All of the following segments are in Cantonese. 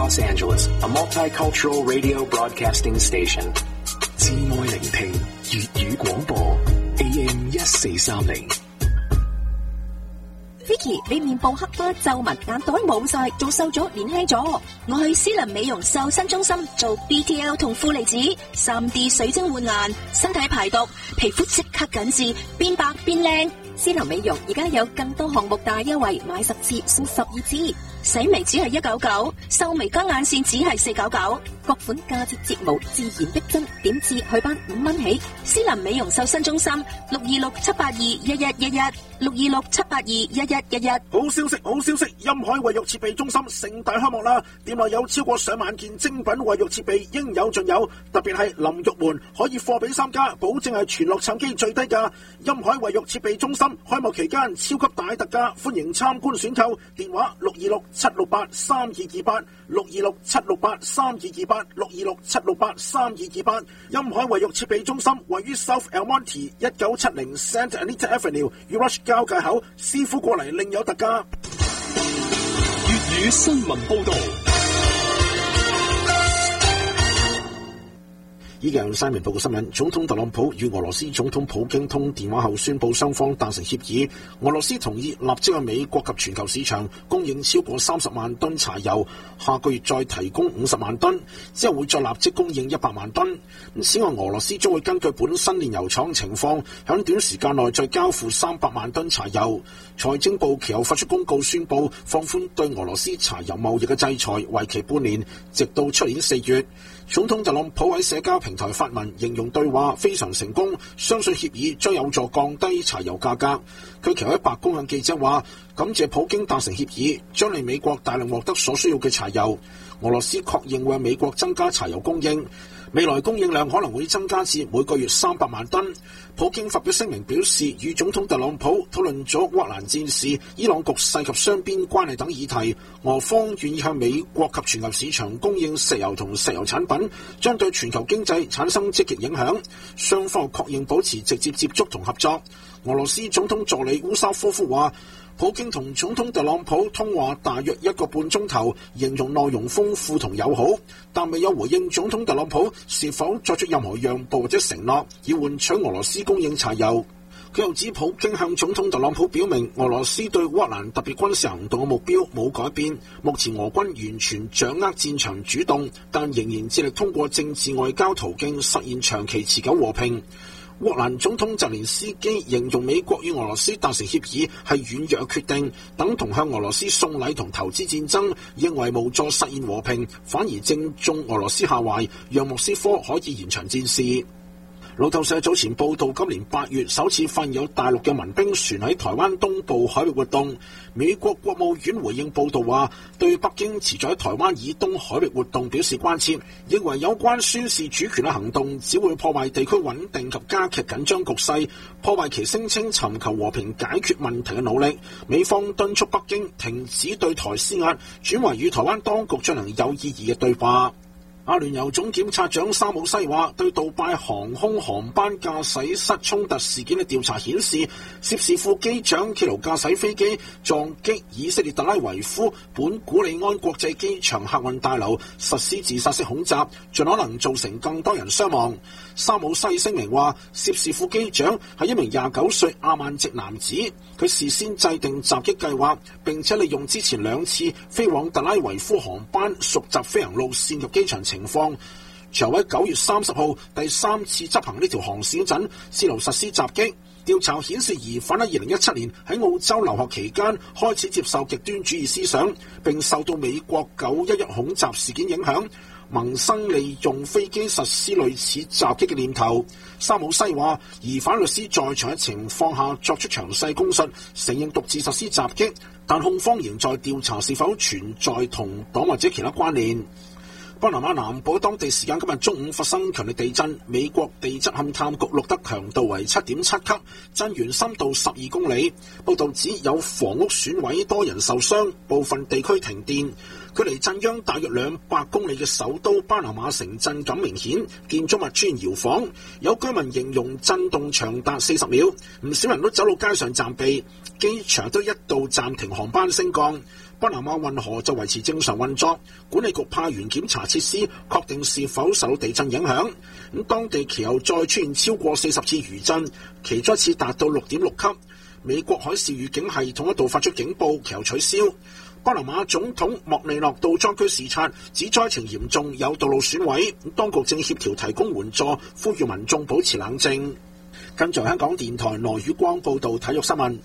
Los Angeles, a multicultural radio broadcasting station. 至愛聆聽粵語廣播 AM 1430。 Vicky， 你面部黑斑、皺紋、眼袋冇晒，仲瘦咗、年輕咗。我去思林美容瘦身中心做 BTL 同負離子、3D 水晶換顏，身體排毒，皮膚即刻緊緻，變白變靚。思林美容而家有更多項目大優惠，買10次送12支。洗眉只係199，瘦眉加眼線只係499，各款價節睫毛自然逼真，點至去斑5蚊起。思林美容瘦身中心626-782-1111，626-782-1111。 好消息，好消息！蔭海衛浴設備中心盛大開幕啦！店內有超過上萬件精品衛浴設備，應有盡有。特別係淋浴門可以貨比3家，保證係全洛杉磯最低價。蔭海衛浴設備中心開幕期間超級大特價，歡迎參觀選購。電話626-768-3228，626-768-3228，626-768-3228。蔭海衛浴設備中心位於 South El Monte 1970 Santa Anita Avenue，U Rush 交界口，師傅過嚟另有特價。 粵語新聞報導。 依家有三面報告新聞，總統特朗普與俄羅斯總統普京通電話後宣布雙方達成協議，俄羅斯同意立即向美國及全球市場供應超過30萬噸柴油，下個月再提供50萬噸，之後會再立即供應100萬噸。此外，俄羅斯將會根據本身煉油廠情況，響短時間內再交付300萬噸柴油。財政部其後發出公告宣布放寬對俄羅斯柴油貿易嘅制裁，為期半年，直到出年4月。總統特朗普喺社交平台發文形容對話非常成功，相信協議將有助降低柴油價格。佢其後喺白宮向記者話，感謝普京達成協議，將令美國大量獲得所需要嘅柴油。俄羅斯確認會為美國增加柴油供應，未來供應量可能會增加至每個月300萬噸。普京發表聲明表示，與總統特朗普討論咗烏克蘭戰事、伊朗局勢及雙邊關係等議題。俄方願意向美國及全球市場供應石油同石油產品，將對全球經濟產生積極影響。雙方確認保持直接接觸同合作。俄羅斯總統助理烏沙科夫話，普京同總統特朗普通話大約1個半鐘頭，形容內容豐富同友好，但未有回應總統特朗普是否作出任何讓步或者承諾，以換取俄羅斯供應柴油。佢又指普京向總統特朗普表明，俄羅斯對烏克蘭特別軍事行動嘅目標冇改變，目前俄軍完全掌握戰場主動，但仍然致力通過政治外交途徑實現長期持久和平。烏克蘭總統澤連斯基形容美國與俄羅斯達成協議係軟弱決定，等同向俄羅斯送禮同投資戰爭，認為無助實現和平，反而正中俄羅斯下懷，讓莫斯科可以延長戰事。路透社早前報道，今年8月首次發現有大陸嘅民兵船喺台灣東部海域活動。美國國務院回應報道話，對北京持續喺台灣以東海域活動表示關切，認為有關宣示主權嘅行動只會破壞地區穩定及加劇緊張局勢，破壞其聲稱尋求和平解決問題嘅努力。美方敦促北京停止對台施壓，轉為與台灣當局進行有意義嘅對話。阿聯酋總檢察長沙姆西話，對杜拜航空航班駕駛室衝突事件嘅調查顯示，涉事副機長企圖駕駛飛機撞擊以色列特拉維夫本古里安國際機場客運大樓，實施自殺式恐襲，盡可能造成更多人傷亡。沙姆西聲明話，涉事副機長係一名29歲阿曼籍男子，佢事先制定襲擊計劃，並且利用之前2次飛往特拉維夫航班熟習飛行路線及機場情況，隨後喺9月30號第3次執行呢條航線嗰陣，試圖實施襲擊。調查顯示，疑犯喺2017年喺澳洲留學期間開始接受極端主義思想，並受到美國911恐襲事件影響，萌生利用飛機實施類似襲擊嘅念頭。沙姆西話，疑犯律師在場嘅情況下作出詳細供述，承認獨自實施襲擊，但控方仍在調查是否存在同黨或者其他關聯。巴拿馬南部當地時間今日中午發生強烈地震，美國地質勘探局錄得強度為7.7級，震源深度12公里。報道指有房屋損毀，多人受傷，部分地區停電。距離震央大約200公里嘅首都巴拿馬城震感明顯，建築物出現搖晃，有居民形容震動長達40秒，唔少人都走到街上暫避，機場都一度暫停航班升降。 巴拿馬運河就維持正常運作，管理局派員檢查設施，確定是否受地震影響。當地其後再出現超過40次餘震，其中一次達到6.6級。美國海事預警系統一度發出警報，其後取消。巴拿馬總統莫利諾到災區視察，指災情嚴重，有道路損毀，當局正協調提供援助，呼籲民眾保持冷靜。跟住香港電台羅宇光報道體育新聞。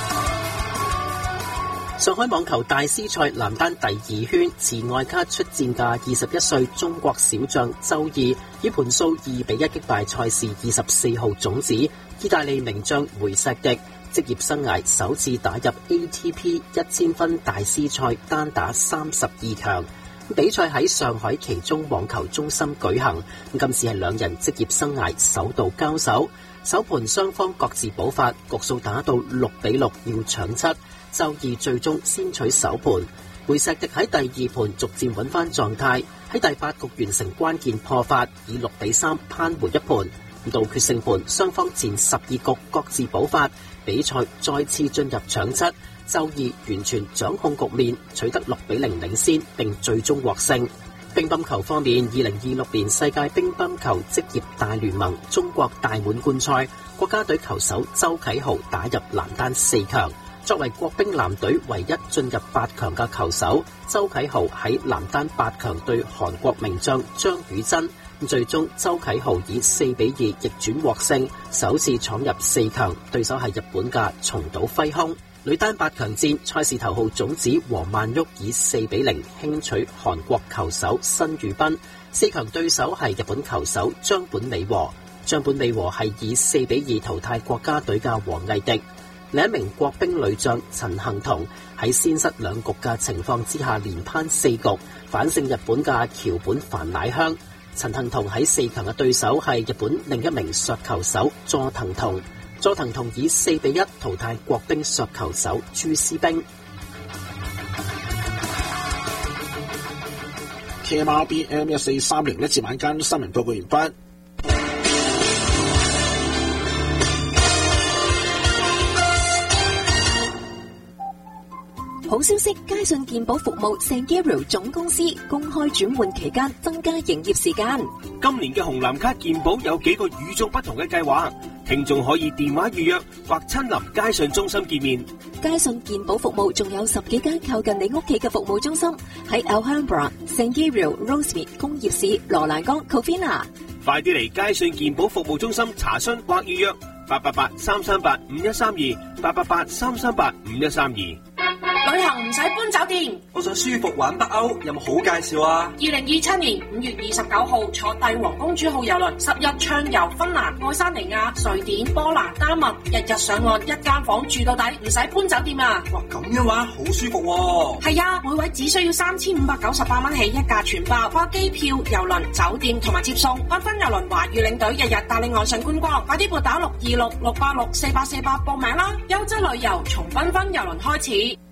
上海網球大師賽男單第2圈，持外卡出戰嘅21歲中國小將周易，以盤數2-1擊敗賽事24號種子意大利名將梅石迪，職業生涯首次打入 ATP 1000分大師賽單打32強。比賽喺上海其中網球中心舉行，今次係兩人職業生涯首度交手，首盤雙方各自補發，局數打到6-6要搶七。周易最終先取首盤，梅石迪喺第2盤逐漸穩翻狀態，喺第8局完成關鍵破發，以6-3扳回一盤。到決勝盤，雙方前12局各自補發，比賽再次進入搶七，周易完全掌控局面，取得6-0領先，並最終獲勝。乒乓球方面，2026年世界乒乓球職業大聯盟中國大滿貫賽，國家隊球手周啟豪打入男單4強。作為國乒男隊唯一進入8強嘅球手，周啟豪喺男單8強對韓國名將張雨珍，最終周啟豪以4-2逆轉獲勝，首次闖入4強，對手係日本嘅松島輝空。女單8強戰，賽事頭號種子王曼昱以4-0輕取韓國球手申裕斌，4強對手係日本球手張本美和。張本美和係以4-2淘汰國家隊嘅王藝迪。另一名國乒女將陳幸同喺先失2局嘅情況之下連扳4局，反勝日本嘅橋本繁乃香。陳幸同喺4強嘅對手係日本另一名削球手佐藤瞳，佐藤瞳以4-1淘汰國乒削球手朱思冰。 KMRB AM1430 一節晚間新聞報告完畢。 好消息，佳信健保服務 Sangiro 總公司公開轉換期間增加營業時間。 今年嘅紅藍卡健保有幾個與眾不同嘅計劃，聽眾可以電話預約或親臨佳信中心見面。 佳信健保服務仲有10幾間靠近你屋企嘅服務中心，喺 Alhambra、Sangiro、Rosemead 工業市、羅蘭江、Covina。 快啲嚟佳信健保服務中心查詢或預約，888-338-5132，888-338-5132。 旅行唔使搬酒店， 我想舒服玩北歐，有冇好介紹啊 ？2027年5月29號坐帝王公主號郵輪10日暢遊芬蘭、愛沙尼亞、瑞典、波蘭、丹麥，日日上岸1間房住到底，唔使搬酒店啊！ 哇，咁嘅話好舒服喎。 係啊，每位只需要3598蚊起一價全包，包機票、郵輪、酒店同埋接送。繽紛郵輪華語領隊日日帶領岸上觀光，快啲撥打626-686-4848報名啦！優質旅遊從繽紛郵輪開始。